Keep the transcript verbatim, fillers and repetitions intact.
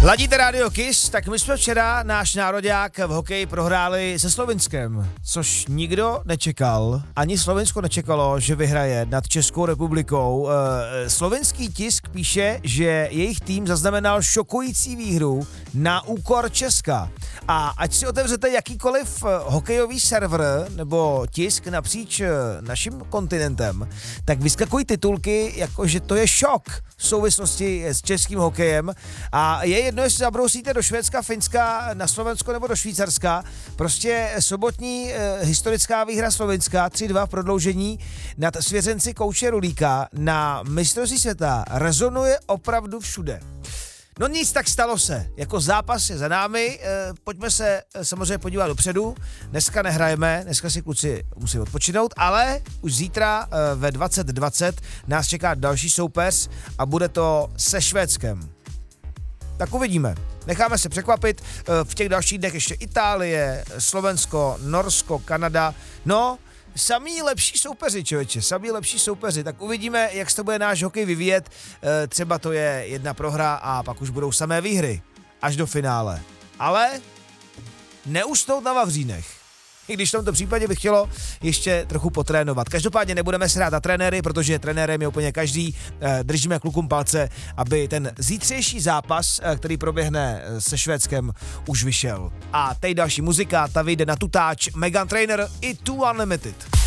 Ladíte Radio Kiss, tak my jsme včera náš nároďák v hokeji prohráli se Slovinskem, což nikdo nečekal. Ani Slovinsko nečekalo, že vyhraje nad Českou republikou. E, slovinský tisk píše, že jejich tým zaznamenal šokující výhru na úkor Česka. A ať si otevřete jakýkoliv hokejový server nebo tisk napříč naším kontinentem, tak vyskakují titulky, jako že to je šok v souvislosti s českým hokejem. A je jedno, jestli zabrousíte do Švédska, Finska, na Slovensko nebo do Švýcarska. Prostě sobotní eh, historická výhra Slovinska tři dva v prodloužení nad svěřenci kouče Rulíka na mistrovství světa rezonuje opravdu všude. No nic, tak stalo se. Jako zápas je za námi, e, pojďme se e, samozřejmě podívat dopředu. Dneska nehrajeme, dneska si kluci musí odpočinout, ale už zítra e, ve dvacet dvacet nás čeká další soupeř a bude to se Švédskem. Tak uvidíme. Necháme se překvapit, e, v těch dalších dnech ještě Itálie, Slovensko, Norsko, Kanada, no... Samý lepší soupeři, člověče, samý lepší soupeři, tak uvidíme, jak se to bude náš hokej vyvíjet, e, třeba to je jedna prohra a pak už budou samé výhry, až do finále. Ale neusnout na vavřínech, i když v tomto případě bych chtělo ještě trochu potrénovat. Každopádně nebudeme se hrát na trenéry, protože trenérem je úplně každý, e, držíme klukům palce, aby ten zítřejší zápas, e, který proběhne se Švédskem, už vyšel. A teď další muzika, ta vyjde na tutáč Meghan Trainor i Too Unlimited.